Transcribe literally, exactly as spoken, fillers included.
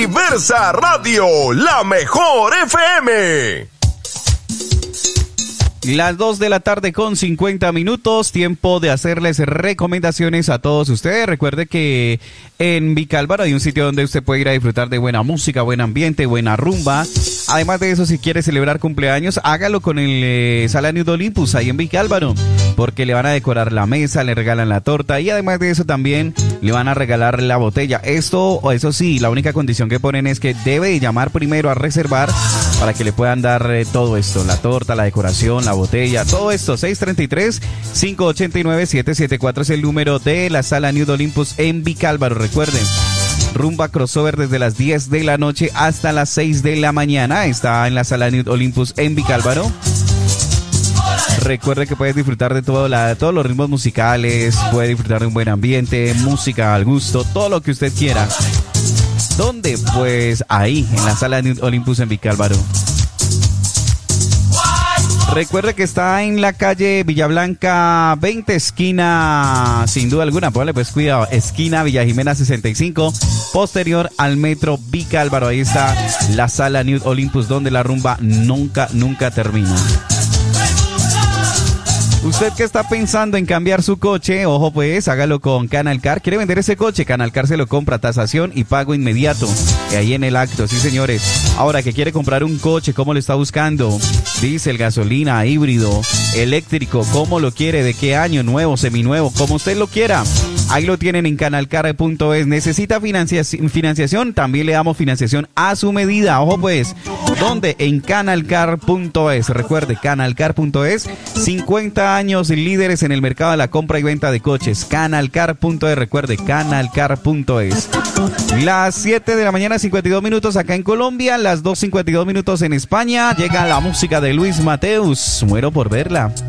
Diversa Radio, la mejor F M. Las dos de la tarde con cincuenta minutos, tiempo de hacerles recomendaciones a todos ustedes. Recuerde que en Vicálvaro hay un sitio donde usted puede ir a disfrutar de buena música, buen ambiente, buena rumba. Además de eso, si quiere celebrar cumpleaños, hágalo con el eh, Sala New Olympus ahí en Vicálvaro, porque le van a decorar la mesa, le regalan la torta y además de eso también le van a regalar la botella. Esto, eso sí, la única condición que ponen es que debe llamar primero a reservar para que le puedan dar eh, todo esto, la torta, la decoración, la botella, todo esto. Seis tres tres, cinco ocho nueve, siete siete cuatro es el número de la Sala New Olympus en Vicálvaro. Recuerden, rumba crossover desde las diez de la noche hasta las seis de la mañana. Está en la Sala New Olympus en Vicálvaro. Recuerde que puedes disfrutar de todo la, todos los ritmos musicales, puede disfrutar de un buen ambiente, música al gusto, todo lo que usted quiera. ¿Dónde? Pues ahí, en la Sala New Olympus en Vicálvaro. Recuerde que está en la calle Villablanca veinte, esquina, sin duda alguna, ponle pues cuidado, esquina Villa Jimena sesenta y cinco, posterior al metro Vicálvaro. Ahí está la Sala New Olympus, donde la rumba nunca, nunca termina. Usted que está pensando en cambiar su coche, ojo pues, hágalo con Canal Car. ¿Quiere vender ese coche? Canal Car se lo compra, tasación y pago inmediato. Y ahí en el acto, sí señores. Ahora que quiere comprar un coche, ¿cómo lo está buscando? Diésel, gasolina, híbrido, eléctrico, ¿cómo lo quiere? ¿De qué año? Nuevo, seminuevo, como usted lo quiera. Ahí lo tienen en canalcar punto es. ¿Necesita financiación? financiación? También le damos financiación a su medida. Ojo pues, ¿dónde? En canalcar punto es. Recuerde, canalcar punto es. cincuenta años líderes en el mercado de la compra y venta de coches. canalcar punto es. Recuerde, canalcar punto es. Las siete de la mañana, cincuenta y dos minutos acá en Colombia. Las dos cincuenta y dos minutos en España. Llega la música de Luis Mateus. Muero por verla.